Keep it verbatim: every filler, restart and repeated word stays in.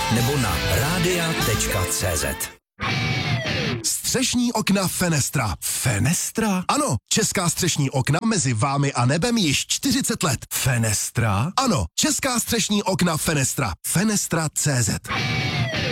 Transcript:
nebo na radia tečka cé zet. Střešní okna Fenestra. Fenestra? Ano, česká střešní okna mezi vámi a nebem již čtyřicet let. Fenestra? Ano, česká střešní okna Fenestra. Fenestra tečka cé zet.